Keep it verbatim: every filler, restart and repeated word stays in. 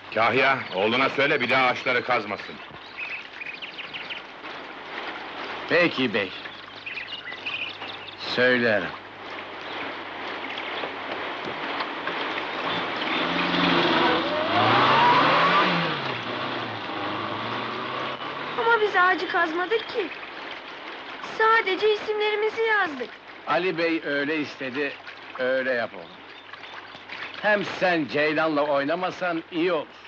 Kahya, oğluna söyle bir daha ağaçları kazmasın. Peki bey. Söylerim. Ama biz ağacı kazmadık ki. Sadece isimlerimizi yazdık. Ali bey öyle istedi, öyle yap oğlum. Hem sen Ceylan'la oynamasan iyi olur.